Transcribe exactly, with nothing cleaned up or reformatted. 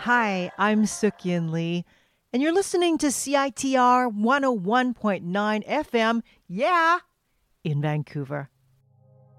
Hi, I'm Sukyin Lee, and you're listening to C I T R one oh one point nine F M, yeah, in Vancouver.